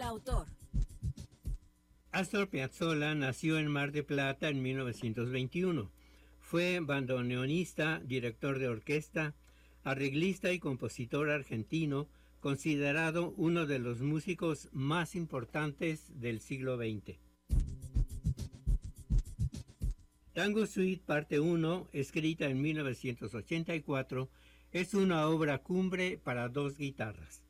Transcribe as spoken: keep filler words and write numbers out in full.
autor. Astor Piazzolla nació en Mar del Plata en mil novecientos veintiuno. Fue bandoneonista, director de orquesta, arreglista y compositor argentino, considerado uno de los músicos más importantes del siglo veinte. Tango Suite Parte uno, escrita en mil novecientos ochenta y cuatro, es una obra cumbre para dos guitarras.